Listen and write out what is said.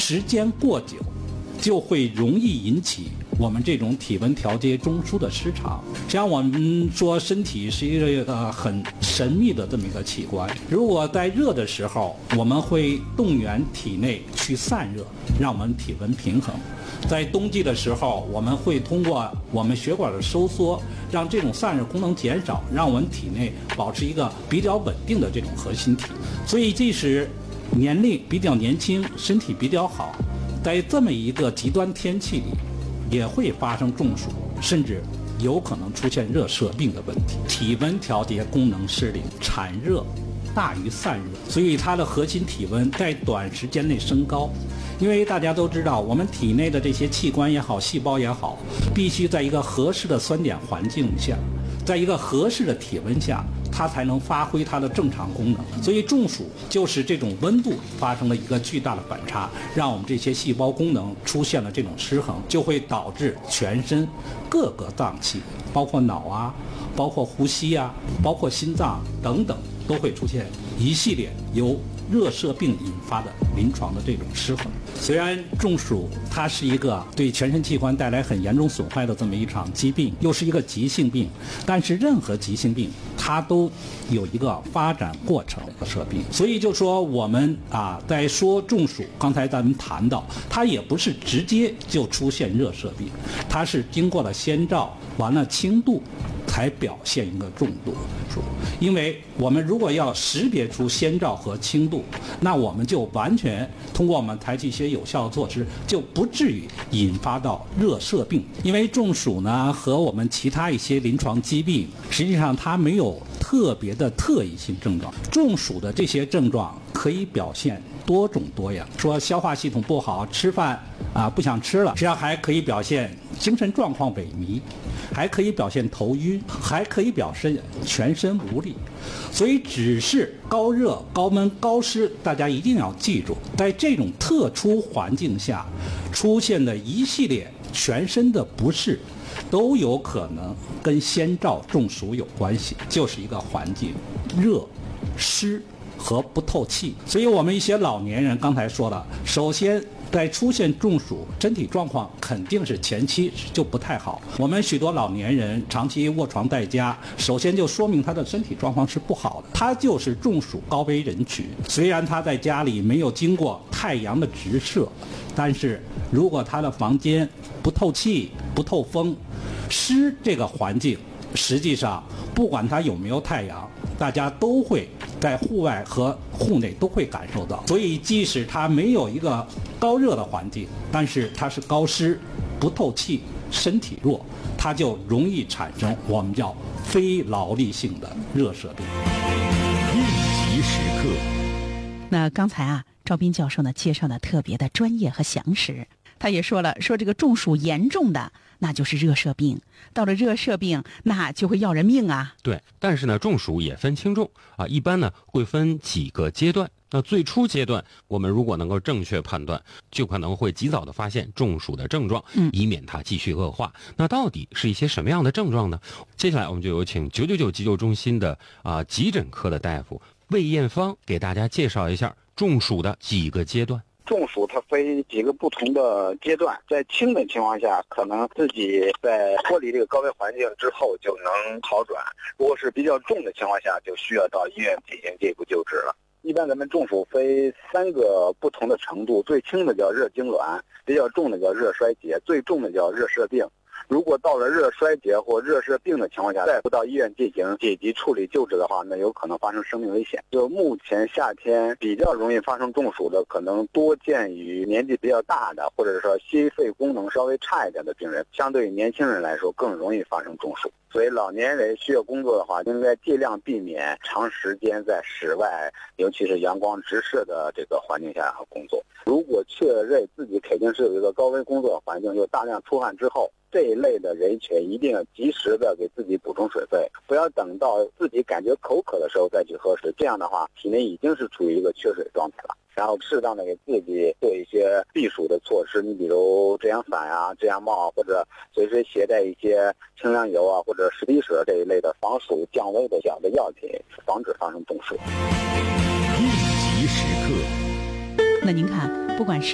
时间过久，就会容易引起我们这种体温调节中枢的失常。实际上我们说身体是一个很神秘的这么一个器官，如果在热的时候，我们会动员体内去散热，让我们体温平衡。在冬季的时候，我们会通过我们血管的收缩，让这种散热功能减少，让我们体内保持一个比较稳定的这种核心体。所以即使年龄比较年轻，身体比较好，在这么一个极端天气里，也会发生中暑，甚至有可能出现热射病的问题。体温调节功能失灵，产热大于散热，所以它的核心体温在短时间内升高。因为大家都知道，我们体内的这些器官也好，细胞也好，必须在一个合适的酸碱环境下，在一个合适的体温下，它才能发挥它的正常功能。所以中暑就是这种温度发生了一个巨大的反差，让我们这些细胞功能出现了这种失衡，就会导致全身各个脏器，包括脑啊，包括呼吸啊，包括心脏等等，都会出现一系列由热射病引发的临床的这种失衡。虽然中暑它是一个对全身器官带来很严重损坏的这么一场疾病，又是一个急性病，但是任何急性病它都有一个发展过程的射病。所以就说我们在说中暑，刚才咱们谈到它也不是直接就出现热射病，它是经过了先兆，完了轻度，才表现一个重度。因为我们如果要识别出先兆和轻度，那我们就完全通过我们采取一些有效的措施，就不至于引发到热射病。因为中暑呢和我们其他一些临床疾病，实际上它没有特别的特异性症状。中暑的这些症状可以表现多种多样，说消化系统不好，吃饭不想吃了，实际上还可以表现精神状况萎靡，还可以表现头晕，还可以表现全身无力。所以只是高热、高温、高湿，大家一定要记住，在这种特殊环境下出现的一系列全身的不适，都有可能跟先兆中暑有关系，就是一个环境热、湿和不透气。所以我们一些老年人刚才说了，首先在出现中暑，身体状况肯定是前期就不太好。我们许多老年人长期卧床在家，首先就说明他的身体状况是不好的，他就是中暑高危人群。虽然他在家里没有经过太阳的直射，但是如果他的房间不透气、不透风、湿这个环境，实际上不管他有没有太阳，大家都会在户外和户内都会感受到。所以即使它没有一个高热的环境，但是它是高湿、不透气、身体弱，它就容易产生我们叫非劳力性的热射病。 应急时刻。 那刚才赵斌教授呢介绍的特别的专业和详实。他也说了，说这个中暑严重的那就是热射病，到了热射病那就会要人命啊。 对，但是呢中暑也分轻重一般呢会分几个阶段。那最初阶段我们如果能够正确判断，就可能会及早的发现中暑的症状，以免它继续恶化。那到底是一些什么样的症状呢？接下来我们就有请999急救中心的急诊科的大夫魏艳芳给大家介绍一下中暑的几个阶段。 中暑它分几个不同的阶段，在轻的情况下，可能自己在脱离这个高危环境之后就能好转；如果是比较重的情况下，就需要到医院进行进一步救治了。一般咱们中暑分3个不同的程度，最轻的叫热痉挛，比较重的叫热衰竭，最重的叫热射病。如果到了热衰竭或热射病的情况下，再不到医院进行紧急处理救治的话，那有可能发生生命危险。就目前夏天比较容易发生中暑的，可能多见于年纪比较大的，或者说心肺功能稍微差一点的病人，相对于年轻人来说更容易发生中暑。所以老年人需要工作的话，应该尽量避免长时间在室外，尤其是阳光直射的这个环境下工作。如果确认自己肯定是有一个高危工作环境，又大量出汗之后，这一类的人群一定要及时的给自己补充水分，不要等到自己感觉口渴的时候再去喝水，这样的话体内已经是处于一个缺水状态了。然后适当的给自己做一些避暑的措施，你比如遮阳伞遮阳帽，或者随时携带一些清凉油或者十滴水这一类的防暑降温的小的药品，防止发生中暑。 应急时刻。 那您看，不管是